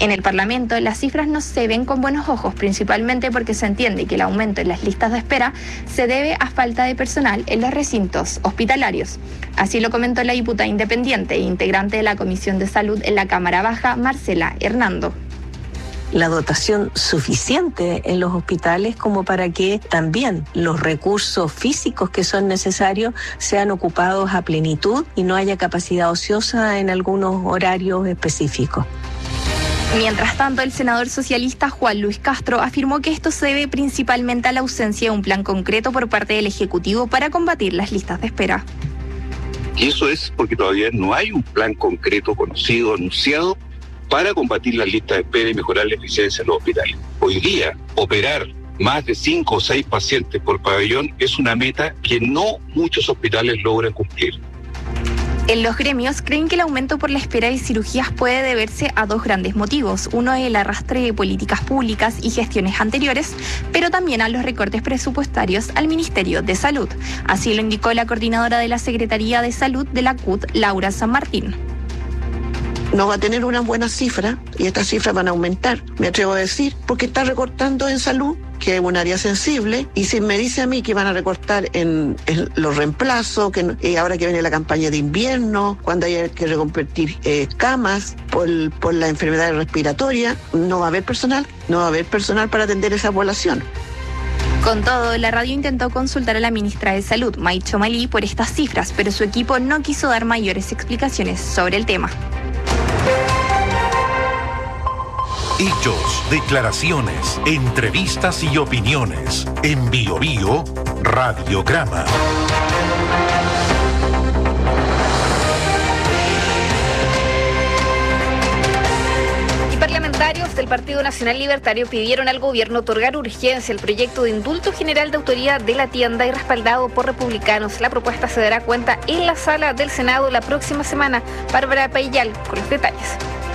En el Parlamento, las cifras no se ven con buenos ojos, principalmente porque se entiende que el aumento en las listas de espera se debe a falta de personal en los recintos hospitalarios. Así lo comentó la diputada independiente e integrante de la Comisión de Salud en la Cámara Baja, Marcela Hernando. La dotación suficiente en los hospitales como para que también los recursos físicos que son necesarios sean ocupados a plenitud y no haya capacidad ociosa en algunos horarios específicos. Mientras tanto, el senador socialista Juan Luis Castro afirmó que esto se debe principalmente a la ausencia de un plan concreto por parte del Ejecutivo para combatir las listas de espera. Y eso es porque todavía no hay un plan concreto, conocido, anunciado, para combatir las listas de espera y mejorar la eficiencia de los hospitales. Hoy día, operar más de 5 o 6 pacientes por pabellón es una meta que no muchos hospitales logran cumplir. En los gremios creen que el aumento por la espera de cirugías puede deberse a dos grandes motivos. Uno es el arrastre de políticas públicas y gestiones anteriores, pero también a los recortes presupuestarios al Ministerio de Salud. Así lo indicó la coordinadora de la Secretaría de Salud de la CUT, Laura San Martín. No va a tener una buena cifra y estas cifras van a aumentar, me atrevo a decir, porque está recortando en salud, que es un área sensible, y si me dice a mí que van a recortar en los reemplazos, que ahora que viene la campaña de invierno, cuando haya que reconvertir camas por la enfermedad respiratoria, no va a haber personal para atender esa población. Con todo, la radio intentó consultar a la ministra de Salud, Maicho Malí, por estas cifras, pero su equipo no quiso dar mayores explicaciones sobre el tema. Hechos, declaraciones, entrevistas y opiniones. En Bio Bio Radiograma. Parlamentarios del Partido Nacional Libertario pidieron al gobierno otorgar urgencia al proyecto de indulto general de autoría de la tienda y respaldado por republicanos. La propuesta se dará cuenta en la sala del Senado la próxima semana. Bárbara Payal con los detalles.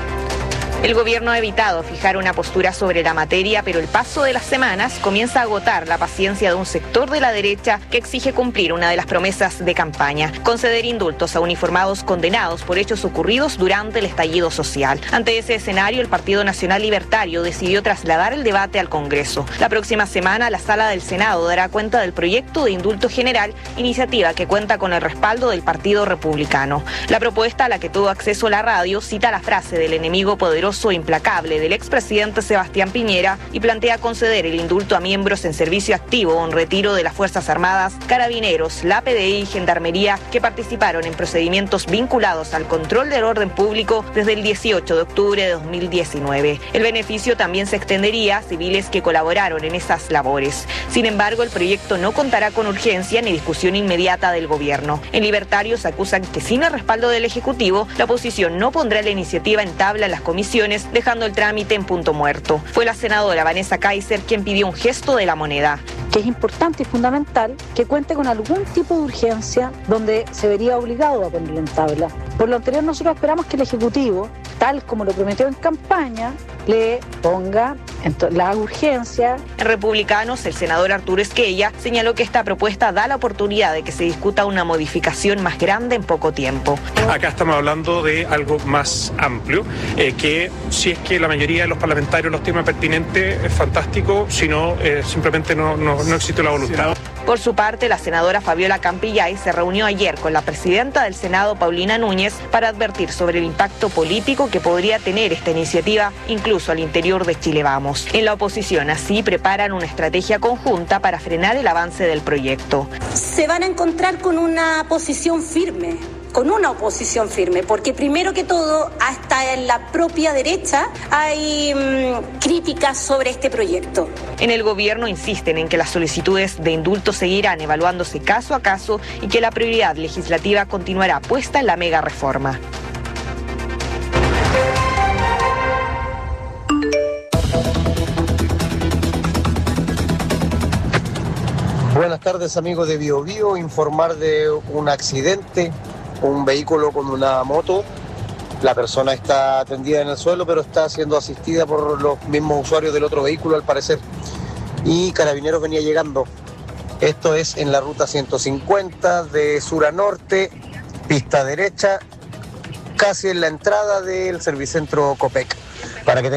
El gobierno ha evitado fijar una postura sobre la materia, pero el paso de las semanas comienza a agotar la paciencia de un sector de la derecha que exige cumplir una de las promesas de campaña: conceder indultos a uniformados condenados por hechos ocurridos durante el estallido social. Ante ese escenario, el Partido Nacional Libertario decidió trasladar el debate al Congreso. La próxima semana, la Sala del Senado dará cuenta del proyecto de indulto general, iniciativa que cuenta con el respaldo del Partido Republicano. La propuesta, a la que tuvo acceso la radio, cita la frase del enemigo poderoso e implacable del expresidente Sebastián Piñera y plantea conceder el indulto a miembros en servicio activo o en retiro de las Fuerzas Armadas, Carabineros, la PDI y Gendarmería que participaron en procedimientos vinculados al control del orden público desde el 18 de octubre de 2019. El beneficio también se extendería a civiles que colaboraron en esas labores. Sin embargo, el proyecto no contará con urgencia ni discusión inmediata del gobierno. En Libertarios acusan que sin el respaldo del Ejecutivo, la oposición no pondrá la iniciativa en tabla en las comisiones, dejando el trámite en punto muerto. Fue la senadora Vanessa Kaiser quien pidió un gesto de la moneda. Que es importante y fundamental que cuente con algún tipo de urgencia donde se vería obligado a ponerlo en tabla. Por lo anterior, nosotros esperamos que el Ejecutivo, tal como lo prometió en campaña, le ponga la urgencia. En Republicanos, el senador Arturo Esquella señaló que esta propuesta da la oportunidad de que se discuta una modificación más grande en poco tiempo. Acá estamos hablando de algo más amplio, que si es que la mayoría de los parlamentarios los estiman pertinente, es fantástico, si no, simplemente no existe la voluntad. Por su parte, la senadora Fabiola Campillay se reunió ayer con la presidenta del Senado, Paulina Núñez, para advertir sobre el impacto político que podría tener esta iniciativa, incluso al interior de Chile Vamos. En la oposición, así, preparan una estrategia conjunta para frenar el avance del proyecto. Se van a encontrar con una posición firme, con una oposición firme, porque primero que todo, hasta en la propia derecha hay críticas sobre este proyecto. En el gobierno insisten en que las solicitudes de indulto seguirán evaluándose caso a caso y que la prioridad legislativa continuará puesta en la mega reforma. Buenas tardes, amigos de Bio Bio. Informar de un accidente, un vehículo con una moto. La persona está tendida en el suelo, pero está siendo asistida por los mismos usuarios del otro vehículo, al parecer. Y Carabineros venía llegando. Esto es en la ruta 150 de sur a norte, pista derecha, casi en la entrada del Servicentro Copec. Para que